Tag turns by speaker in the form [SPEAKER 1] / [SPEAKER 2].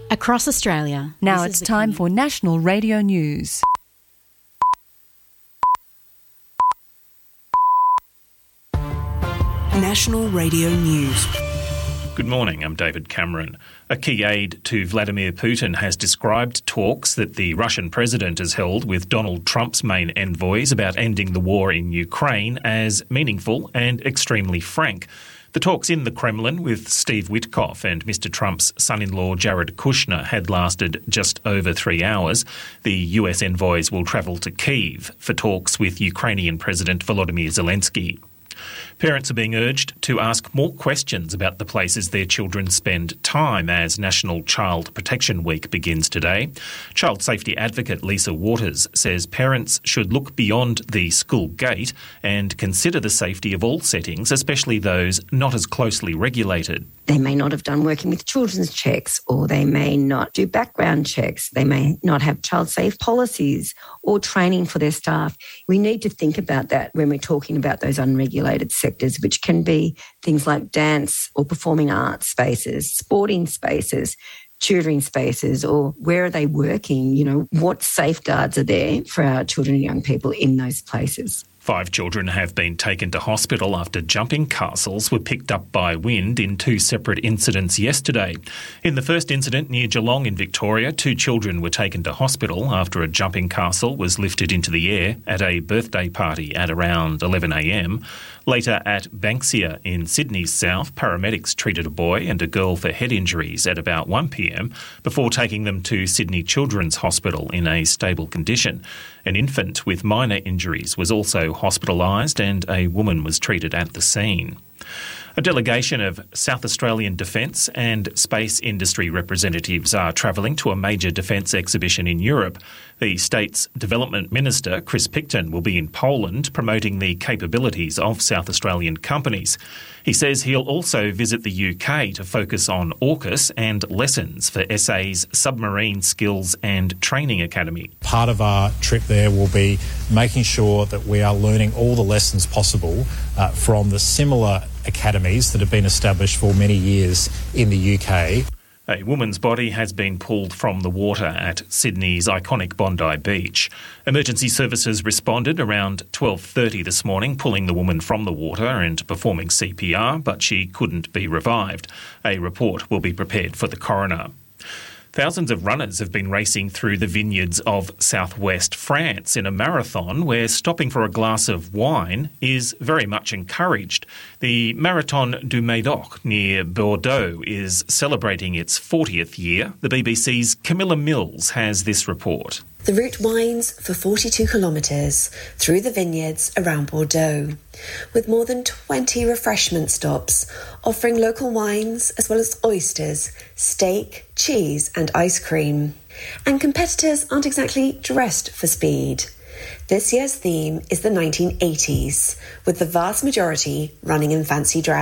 [SPEAKER 1] Across Australia.
[SPEAKER 2] Now it's time for National Radio News.
[SPEAKER 3] National Radio News.
[SPEAKER 4] Good morning, I'm David Cameron. A key aide to Vladimir Putin has described talks that the Russian president has held with Donald Trump's main envoys about ending the war in Ukraine as meaningful and extremely frank. The talks in the Kremlin with Steve Witkoff and Mr Trump's son-in-law Jared Kushner had lasted just over 3 hours. The US envoys will travel to Kyiv for talks with Ukrainian President Volodymyr Zelensky. Parents are being urged to ask more questions about the places their children spend time as National Child Protection Week begins today. Child safety advocate Lisa Waters says parents should look beyond the school gate and consider the safety of all settings, especially those not as closely regulated.
[SPEAKER 5] They may not have done working with children's checks, or they may not do background checks. They may not have child safe policies or training for their staff. We need to think about that when we're talking about those unregulated sectors, which can be things like dance or performing arts spaces, sporting spaces, tutoring spaces, or where are they working? You know, what safeguards are there for our children and young people in those places?
[SPEAKER 4] 5 children have been taken to hospital after jumping castles were picked up by wind in 2 separate incidents yesterday. In the first incident near Geelong in Victoria, 2 children were taken to hospital after a jumping castle was lifted into the air at a birthday party at around 11 a.m. Later at Banksia in Sydney's south, paramedics treated a boy and a girl for head injuries at about 1 p.m. before taking them to Sydney Children's Hospital in a stable condition. An infant with minor injuries was also hospitalised and a woman was treated at the scene. A delegation of South Australian defence and space industry representatives are travelling to a major defence exhibition in Europe. The state's Development Minister, Chris Picton, will be in Poland promoting the capabilities of South Australian companies. He says he'll also visit the UK to focus on AUKUS and lessons for SA's Submarine Skills and Training Academy.
[SPEAKER 6] Part of our trip there will be making sure that we are learning all the lessons possible from the similar academies that have been established for many years in the UK.
[SPEAKER 4] A woman's body has been pulled from the water at Sydney's iconic Bondi Beach. Emergency services responded around 12:30 this morning, pulling the woman from the water and performing CPR, but she couldn't be revived. A report will be prepared for the coroner. Thousands of runners have been racing through the vineyards of southwest France in a marathon where stopping for a glass of wine is very much encouraged. The Marathon du Médoc near Bordeaux is celebrating its 40th year. The BBC's Camilla Mills has this report.
[SPEAKER 7] The route winds for 42 kilometres through the vineyards around Bordeaux, with more than 20 refreshment stops offering local wines as well as oysters, steak, cheese and ice cream. And competitors aren't exactly dressed for speed. This year's theme is the 1980s, with the vast majority running in fancy dress.